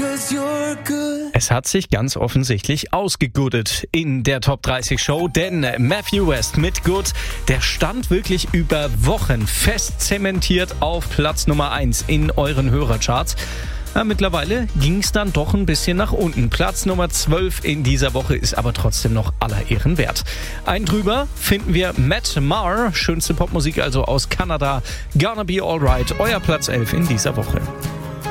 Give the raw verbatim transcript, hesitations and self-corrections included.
Es hat sich ganz offensichtlich ausgegoodelt in der Top dreißig Show, denn Matthew West mit Good, der stand wirklich über Wochen fest zementiert auf Platz Nummer eins in euren Hörercharts. Ja, mittlerweile ging es dann doch ein bisschen nach unten. Platz Nummer zwölf in dieser Woche ist aber trotzdem noch aller Ehren wert. Einen drüber finden wir Matt Maher, schönste Popmusik also aus Kanada. Gonna Be Alright, euer Platz elf in dieser Woche.